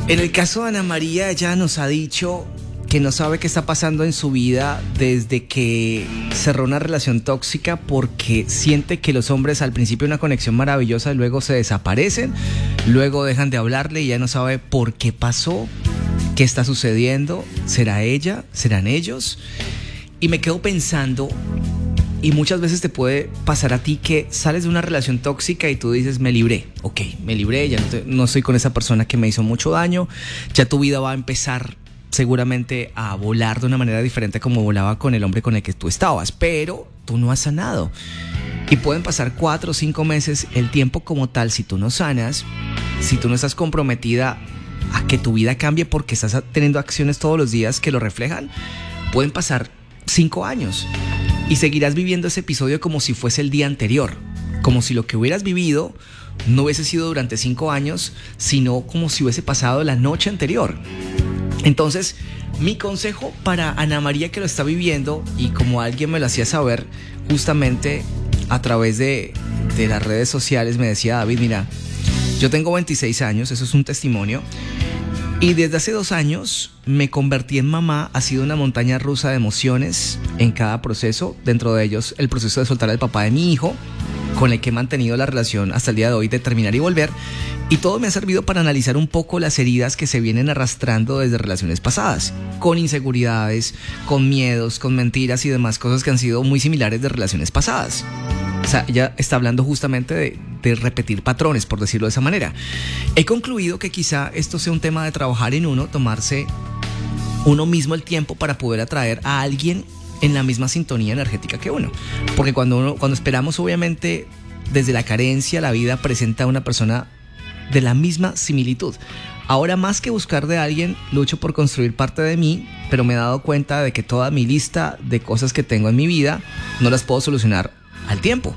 En el caso de Ana María, ella nos ha dicho que no sabe qué está pasando en su vida desde que cerró una relación tóxica, porque siente que los hombres al principio una conexión maravillosa y luego se desaparecen, luego dejan de hablarle y ella no sabe por qué pasó, qué está sucediendo, ¿será ella? ¿Serán ellos? Y me quedo pensando, y muchas veces te puede pasar a ti que sales de una relación tóxica y tú dices, me libré, ok, me libré, ya no estoy con esa persona que me hizo mucho daño, ya tu vida va a empezar seguramente a volar de una manera diferente como volaba con el hombre con el que tú estabas, pero tú no has sanado. Y pueden pasar 4 o 5 meses, el tiempo como tal, si tú no sanas, si tú no estás comprometida a que tu vida cambie porque estás teniendo acciones todos los días que lo reflejan, pueden pasar 5 años y seguirás viviendo ese episodio como si fuese el día anterior, como si lo que hubieras vivido no hubiese sido durante 5 años, sino como si hubiese pasado la noche anterior. Entonces, mi consejo para Ana María, que lo está viviendo, y como alguien me lo hacía saber justamente a través de las redes sociales, me decía, David, mira, yo tengo 26 años, eso es un testimonio, y desde hace 2 años me convertí en mamá. Ha sido una montaña rusa de emociones en cada proceso, dentro de ellos el proceso de soltar al papá de mi hijo, con el que he mantenido la relación hasta el día de hoy, de terminar y volver, y todo me ha servido para analizar un poco las heridas que se vienen arrastrando desde relaciones pasadas, con inseguridades, con miedos, con mentiras y demás cosas que han sido muy similares de relaciones pasadas. O sea, ella está hablando justamente de repetir patrones, por decirlo de esa manera. He concluido que quizá esto sea un tema de trabajar en uno, tomarse uno mismo el tiempo para poder atraer a alguien en la misma sintonía energética que uno. Porque cuando esperamos, obviamente, desde la carencia, la vida presenta a una persona de la misma similitud. Ahora, más que buscar de alguien, lucho por construir parte de mí, pero me he dado cuenta de que toda mi lista de cosas que tengo en mi vida no las puedo solucionar al tiempo.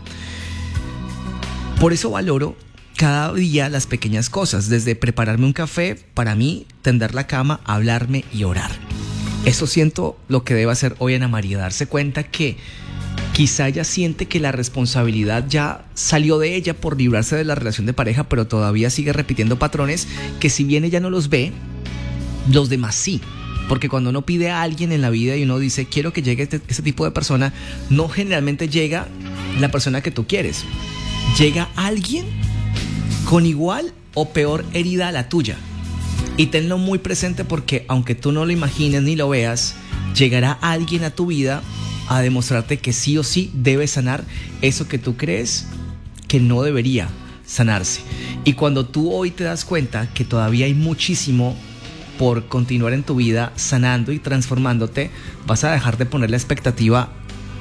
Por eso valoro cada día las pequeñas cosas, desde prepararme un café, para mí, tender la cama, hablarme y orar. Eso siento lo que debe hacer hoy Ana María, darse cuenta que quizá ella siente que la responsabilidad ya salió de ella por librarse de la relación de pareja, pero todavía sigue repitiendo patrones que, si bien ella no los ve, los demás sí. Porque cuando uno pide a alguien en la vida y uno dice, quiero que llegue este tipo de persona, no generalmente llega la persona que tú quieres. Llega alguien con igual o peor herida a la tuya. Y tenlo muy presente, porque aunque tú no lo imagines ni lo veas, llegará alguien a tu vida a demostrarte que sí o sí debes sanar eso que tú crees que no debería sanarse. Y cuando tú hoy te das cuenta que todavía hay muchísimo por continuar en tu vida sanando y transformándote, vas a dejar de poner la expectativa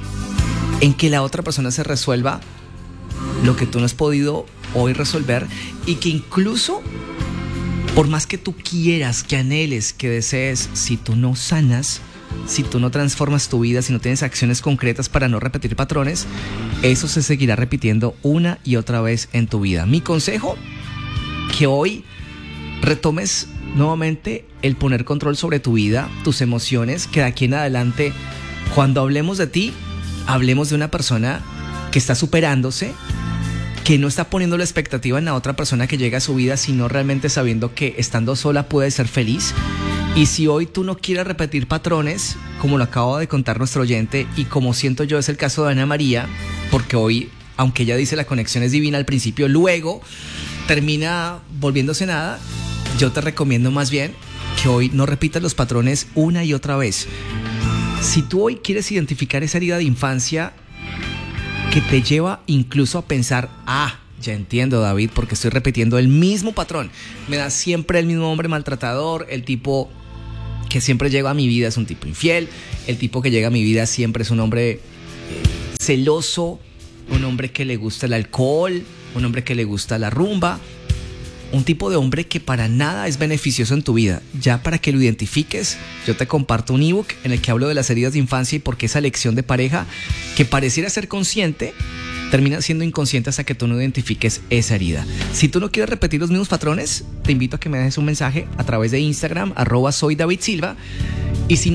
en que la otra persona se resuelva lo que tú no has podido hoy resolver, y que incluso por más que tú quieras, que anheles, que desees, si tú no sanas, si tú no transformas tu vida, si no tienes acciones concretas para no repetir patrones, eso se seguirá repitiendo una y otra vez en tu vida. Mi consejo, que hoy retomes nuevamente el poner control sobre tu vida, tus emociones, que de aquí en adelante, cuando hablemos de ti, hablemos de una persona que está superándose, que no está poniendo la expectativa en la otra persona que llega a su vida, sino realmente sabiendo que estando sola puede ser feliz. Y si hoy tú no quieres repetir patrones, como lo acabo de contar nuestro oyente, y como siento yo es el caso de Ana María, porque hoy, aunque ella dice la conexión es divina al principio, luego termina volviéndose nada, yo te recomiendo más bien que hoy no repitas los patrones una y otra vez. Si tú hoy quieres identificar esa herida de infancia que te lleva incluso a pensar, ya entiendo, David, porque estoy repitiendo el mismo patrón, me da siempre el mismo hombre maltratador, el tipo que siempre llega a mi vida es un tipo infiel, el tipo que llega a mi vida siempre es un hombre celoso, un hombre que le gusta el alcohol, un hombre que le gusta la rumba, un tipo de hombre que para nada es beneficioso en tu vida. Ya para que lo identifiques, yo te comparto un ebook en el que hablo de las heridas de infancia y por qué esa elección de pareja, que pareciera ser consciente, termina siendo inconsciente hasta que tú no identifiques esa herida. Si tú no quieres repetir los mismos patrones, te invito a que me dejes un mensaje a través de Instagram, @soydavidsilva, y si